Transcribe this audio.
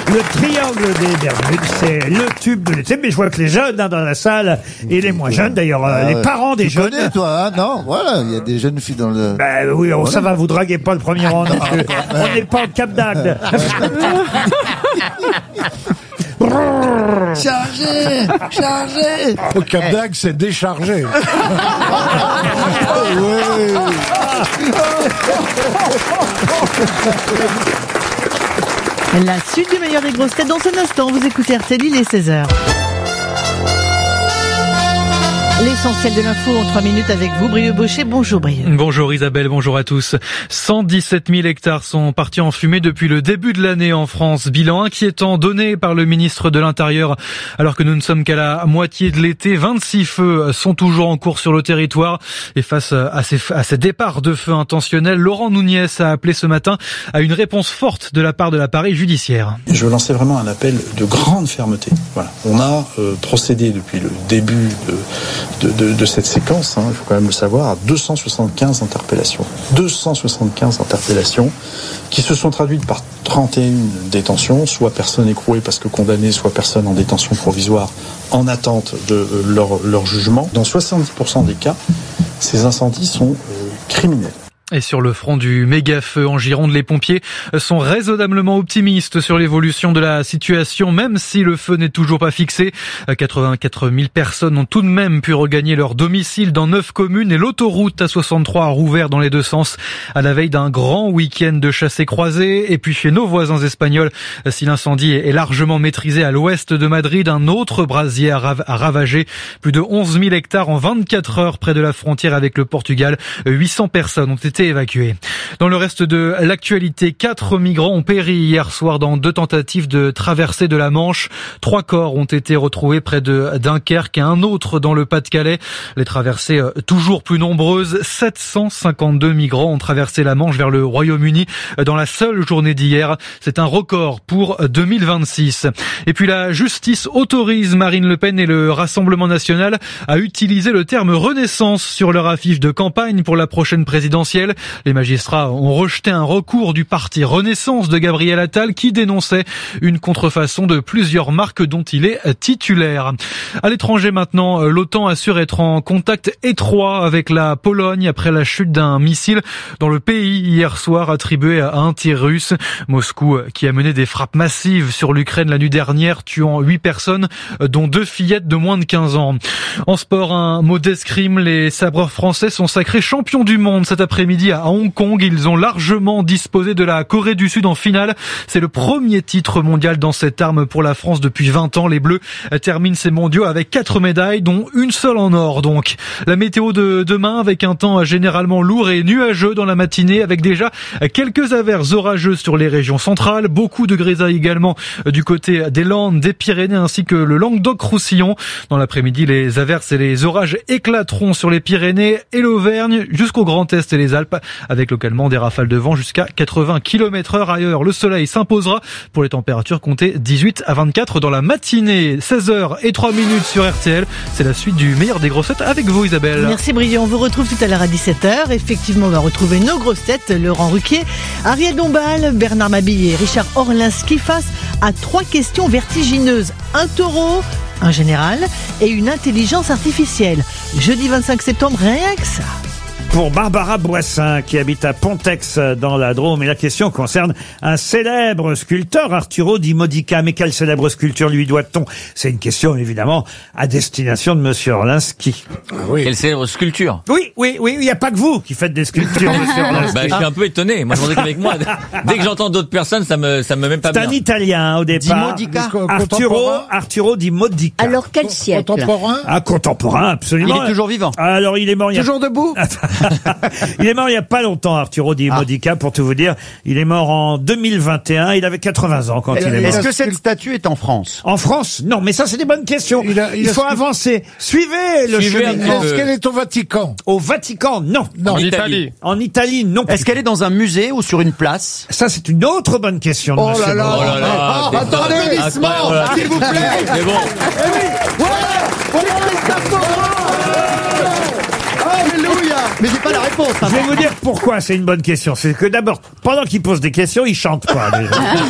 Le triangle des Bermudes, c'est le tube de l'été. Mais je vois que les jeunes dans la salle, et les moins jeunes d'ailleurs, les parents des jeunes. Tu connais, toi, hein? Non, voilà, il y a des jeunes filles dans le... Ben oui, voilà. Ça va, vous draguez pas le premier rang non plus. On n'est pas au Cap d'Agde. Chargez! Au Cap d'Agde, c'est déchargé. La suite du meilleur des grosses têtes dans un instant. Vous écoutez RTL, il est 16h. L'essentiel de l'info en 3 minutes avec vous, Brieux Baucher. Bonjour Brieux. Bonjour Isabelle, bonjour à tous. 117 000 hectares sont partis en fumée depuis le début de l'année en France. Bilan inquiétant donné par le ministre de l'Intérieur. Alors que nous ne sommes qu'à la moitié de l'été, 26 feux sont toujours en cours sur le territoire. Et face à ces départs de feux intentionnels, Laurent Nunez a appelé ce matin à une réponse forte de la part de l'appareil judiciaire. Je veux lancer vraiment un appel de grande fermeté. Voilà. On a procédé depuis le début de cette séquence, il faut quand même le savoir, à 275 interpellations. 275 interpellations qui se sont traduites par 31 détentions, soit personnes écrouées parce que condamnées, soit personnes en détention provisoire en attente de leur jugement. Dans 70% des cas, ces incendies sont criminels. Et sur le front du méga-feu en Gironde, les pompiers sont raisonnablement optimistes sur l'évolution de la situation, même si le feu n'est toujours pas fixé. 84 000 personnes ont tout de même pu regagner leur domicile dans 9 communes et l'autoroute A63 a rouvert dans les deux sens à la veille d'un grand week-end de chassés-croisés. Et puis chez nos voisins espagnols, si l'incendie est largement maîtrisé à l'ouest de Madrid, un autre brasier a ravagé plus de 11 000 hectares en 24 heures près de la frontière avec le Portugal. 800 personnes ont été évacués. Dans le reste de l'actualité, 4 migrants ont péri hier soir dans 2 tentatives de traversée de la Manche. 3 corps ont été retrouvés près de Dunkerque et un autre dans le Pas-de-Calais. Les traversées toujours plus nombreuses. 752 migrants ont traversé la Manche vers le Royaume-Uni dans la seule journée d'hier. C'est un record pour 2026. Et puis la justice autorise Marine Le Pen et le Rassemblement national à utiliser le terme Renaissance sur leur affiche de campagne pour la prochaine présidentielle. Les magistrats ont rejeté un recours du parti Renaissance de Gabriel Attal qui dénonçait une contrefaçon de plusieurs marques dont il est titulaire. À l'étranger maintenant, l'OTAN assure être en contact étroit avec la Pologne après la chute d'un missile dans le pays hier soir attribué à un tir russe. Moscou qui a mené des frappes massives sur l'Ukraine la nuit dernière, tuant 8 personnes, dont 2 fillettes de moins de 15 ans. En sport, un mot d'escrime, les sabreurs français sont sacrés champions du monde cet après-midi à Hong Kong. Ils ont largement disposé de la Corée du Sud en finale. C'est le premier titre mondial dans cette arme pour la France depuis 20 ans. Les Bleus terminent ces mondiaux avec 4 médailles, dont une seule en or. Donc, la météo de demain avec un temps généralement lourd et nuageux dans la matinée avec déjà quelques averses orageuses sur les régions centrales. Beaucoup de grisailles également du côté des Landes, des Pyrénées ainsi que le Languedoc-Roussillon. Dans l'après-midi, les averses et les orages éclateront sur les Pyrénées et l'Auvergne jusqu'au Grand Est et les Alpes, avec localement des rafales de vent jusqu'à 80 km/h. Ailleurs, le soleil s'imposera pour les températures comptées 18 à 24 dans la matinée. 16h03 sur RTL. C'est la suite du meilleur des grosses têtes avec vous, Isabelle. Merci Briand. On vous retrouve tout à l'heure à 17h. Effectivement, on va retrouver nos grosses têtes. Laurent Ruquier, Ariel Dombal, Bernard Mabille et Richard Orlinski face à 3 questions vertigineuses. Un taureau, un général et une intelligence artificielle. Jeudi 25 septembre, rien que ça. Pour Barbara Boissin, qui habite à Pontex dans la Drôme. Et la question concerne un célèbre sculpteur, Arturo Di Modica. Mais quelle célèbre sculpture lui doit-on? C'est une question, évidemment, à destination de Monsieur Orlinski. Oui. Quelle célèbre sculpture? Oui, il n'y a pas que vous qui faites des sculptures, Monsieur Orlinski. Je suis un peu étonné. Moi, je pensais qu'avec moi, dès que j'entends d'autres personnes, ça me met pas bien. C'est un Italien, au départ. Di Modica. Arturo Di Modica. Alors, quel siècle? Contemporain? Ah, contemporain, absolument. Il est toujours vivant. Alors, il est mort Toujours debout? Il est mort il n'y a pas longtemps, Arturo Di Modica, pour tout vous dire. Il est mort en 2021. Il avait 80 ans quand il est mort. Est-ce que cette statue est en France? En France? Non, mais ça, c'est des bonnes questions. Il faut avancer. Suivez le cheminement. Est-ce qu'elle est au Vatican? Au Vatican, non. En Italie. En Italie, non. Est-ce qu'elle est dans un musée ou sur une place? Ça, c'est une autre bonne question. Oh là là. Oh là là. Attendez, s'il vous plaît. C'est bon. Alléluia. Mais j'ai pas la réponse. Je vais vous dire pourquoi c'est une bonne question. C'est que d'abord, pendant qu'il pose des questions, il chante pas. Déjà.